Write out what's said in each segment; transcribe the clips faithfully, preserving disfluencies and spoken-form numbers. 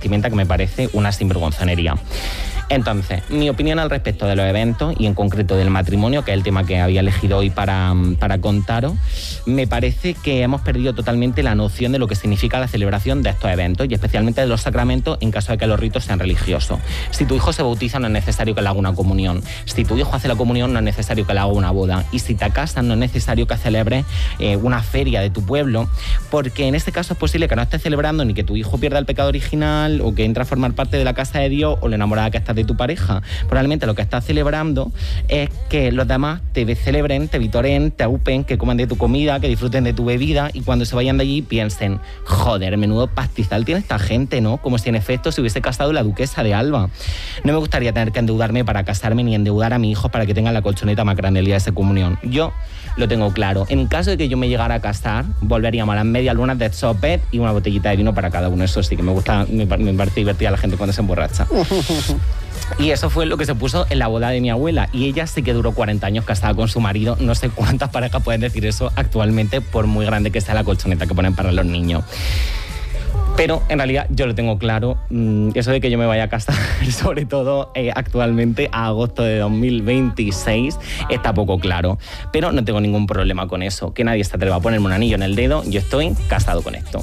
vestimenta que me parece una sinvergonzonería. Entonces, mi opinión al respecto de los eventos y en concreto del matrimonio, que es el tema que había elegido hoy para, para contaros, me parece que hemos perdido totalmente la noción de lo que significa la celebración de estos eventos y especialmente de los sacramentos en caso de que los ritos sean religiosos. Si tu hijo se bautiza no es necesario que le haga una comunión. Si tu hijo hace la comunión no es necesario que le haga una boda. Y si te casas no es necesario que celebres eh, una feria de tu pueblo, porque en este caso es posible que no estés celebrando ni que tu hijo pierda el pecado original o que entre a formar parte de la casa de Dios o la enamorada que estás de tu pareja. Probablemente lo que estás celebrando es que los demás te celebren, te vitoreen, te aupen, que coman de tu comida, que disfruten de tu bebida y cuando se vayan de allí piensen, joder, menudo pastizal tiene esta gente, ¿no? Como si en efecto se hubiese casado la duquesa de Alba. No me gustaría tener que endeudarme para casarme ni endeudar a mi hijo para que tenga la colchoneta más grande el día de esa comunión. Yo lo tengo claro. En caso de que yo me llegara a casar, volveríamos a las medias lunas de sopet y una botellita de vino para cada uno. Eso sí que me gusta, me, me parece divertida la gente cuando se emborracha. Y eso fue lo que se puso en la boda de mi abuela. Y ella sí que duró cuarenta años casada con su marido. No sé cuántas parejas pueden decir eso actualmente, por muy grande que sea la colchoneta que ponen para los niños. Pero en realidad yo lo tengo claro, eso de que yo me vaya a casar, sobre todo eh, actualmente a agosto de dos mil veintiséis, está poco claro. Pero no tengo ningún problema con eso, que nadie se atreva a ponerme un anillo en el dedo, yo estoy casado con esto.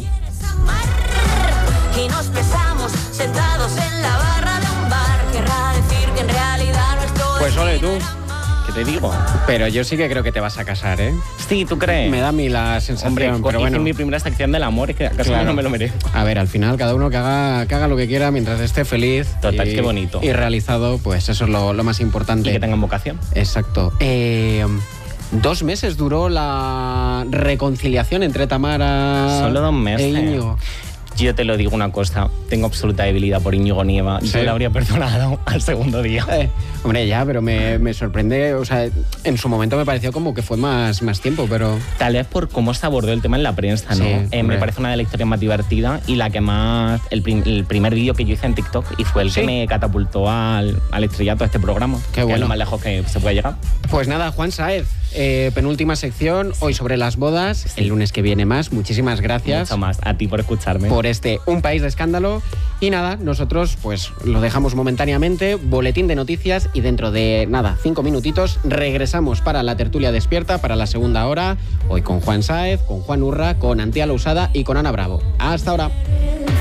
Y nos besamos sentados en la barra de un bar, querrá decir que en realidad no estoy... Pues ole tú. ¿Qué te digo? Pero yo sí que creo que te vas a casar, ¿eh? Sí, ¿tú crees? Me da a mí la sensación, Hombre, pero bueno. hice mi primera sección del amor, es que acaso claro. No me lo merezco. A ver, al final cada uno que haga, que haga lo que quiera mientras esté feliz. Total, y, qué bonito. Y realizado, pues eso es lo, lo más importante. Y que tengan vocación. Exacto. Eh... Dos meses duró la reconciliación entre Tamara Solo dos meses. e Íñigo. Yo te lo digo una cosa, tengo absoluta debilidad por Íñigo Nieva. ¿Sí? Yo le habría perdonado al segundo día. Eh, hombre, ya, pero me, me sorprende, o sea, en su momento me pareció como que fue más, más tiempo, pero... Tal vez por cómo se abordó el tema en la prensa, ¿no? Sí, eh, me parece una de las historias más divertidas y la que más... El, prim, el primer vídeo que yo hice en TikTok y fue el ¿Sí? que me catapultó al, al estrellato de este programa. Qué bueno. Que es lo más lejos que se puede llegar. Pues nada, Juan Sáez, eh, penúltima sección, hoy sobre las bodas, sí. El lunes que viene más. Muchísimas gracias. Mucho más, a ti por escucharme. Por este Un País de Escándalo. Y nada, nosotros pues lo dejamos momentáneamente, boletín de noticias y dentro de nada, cinco minutitos regresamos para la tertulia despierta, para la segunda hora, hoy con Juan Sáez, con Juan Urra, con Antía Lousada y con Ana Bravo. Hasta ahora.